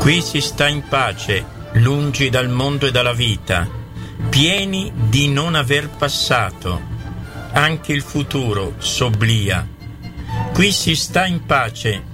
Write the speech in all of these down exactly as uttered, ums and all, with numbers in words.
Qui si sta in pace, lungi dal mondo e dalla vita, pieni di non aver passato. Anche il futuro s'obblia. Qui si sta in pace.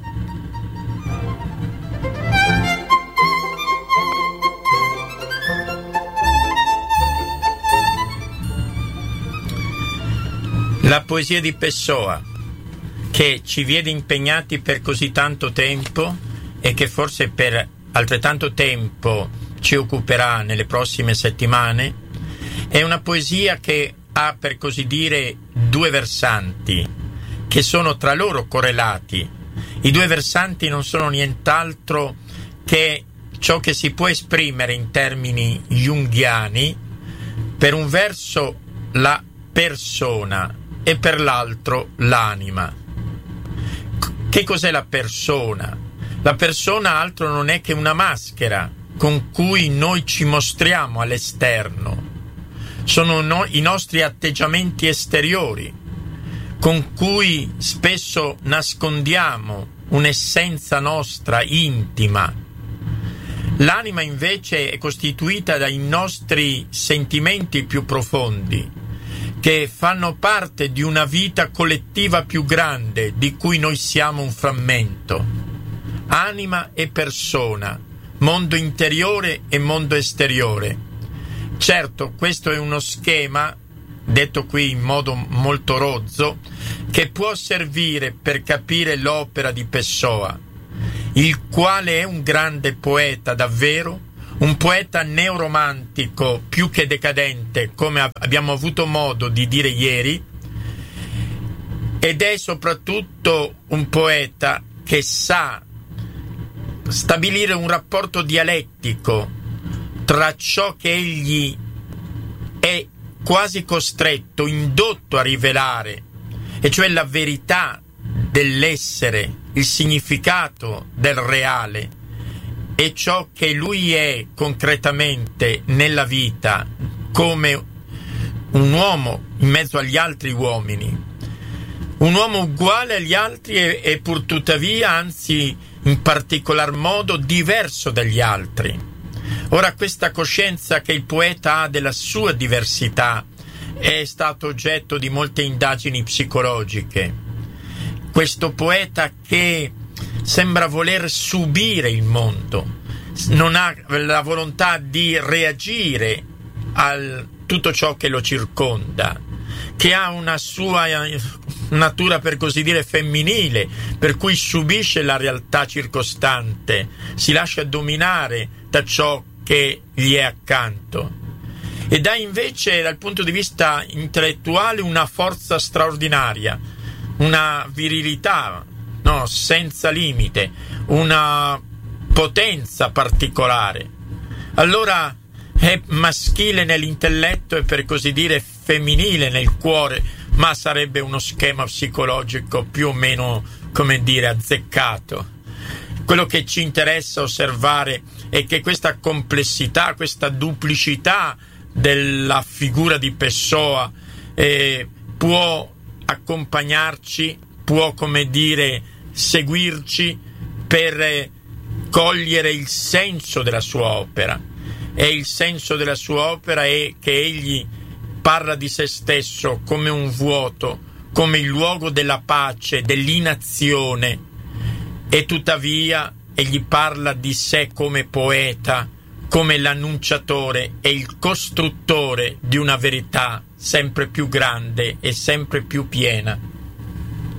La poesia di Pessoa, che ci vede impegnati per così tanto tempo e che forse per altrettanto tempo ci occuperà nelle prossime settimane, è una poesia che ha, per così dire, due versanti che sono tra loro correlati. I due versanti non sono nient'altro che ciò che si può esprimere in termini junghiani, per un verso la persona e per l'altro l'anima. Che cos'è la persona? La persona altro non è che una maschera con cui noi ci mostriamo all'esterno. Sono no- i nostri atteggiamenti esteriori con cui spesso nascondiamo un'essenza nostra intima. L'anima invece è costituita dai nostri sentimenti più profondi, che fanno parte di una vita collettiva più grande di cui noi siamo un frammento. Anima e persona, mondo interiore e mondo esteriore. Certo, questo è uno schema, detto qui in modo molto rozzo, che può servire per capire l'opera di Pessoa, il quale è un grande poeta davvero, un poeta neoromantico più che decadente, come abbiamo avuto modo di dire ieri, ed è soprattutto un poeta che sa stabilire un rapporto dialettico tra ciò che egli è quasi costretto, indotto a rivelare, e cioè la verità dell'essere, il significato del reale, e ciò che lui è concretamente nella vita come un uomo in mezzo agli altri uomini, un uomo uguale agli altri e, e pur tuttavia, anzi in particolar modo, diverso dagli altri. Ora, questa coscienza che il poeta ha della sua diversità è stato oggetto di molte indagini psicologiche. Questo poeta che sembra voler subire il mondo, non ha la volontà di reagire a tutto ciò che lo circonda, che ha una sua natura, per così dire, femminile, per cui subisce la realtà circostante, si lascia dominare da ciò che gli è accanto, ed ha invece dal punto di vista intellettuale una forza straordinaria, una virilità no, senza limite, una potenza particolare. Allora è maschile nell'intelletto e, per così dire, femminile nel cuore, ma sarebbe uno schema psicologico più o meno, come dire, azzeccato. Quello che ci interessa osservare è che questa complessità, questa duplicità della figura di Pessoa eh, può accompagnarci, può, come dire, seguirci per eh, cogliere il senso della sua opera. E il senso della sua opera è che egli parla di se stesso come un vuoto, come il luogo della pace, dell'inazione, e tuttavia egli parla di sé come poeta, come l'annunciatore e il costruttore di una verità sempre più grande e sempre più piena.